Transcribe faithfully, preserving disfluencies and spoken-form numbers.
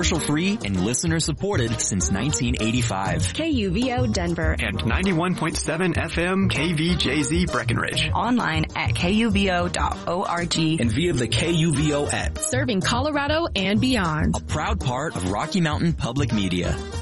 commercial free and listener supported since nineteen eighty-five. K U V O Denver. And ninety-one point seven F M K V J Z Breckenridge. Online at K U V O dot org. And via the K U V O app. Serving Colorado and beyond. A proud part of Rocky Mountain Public Media.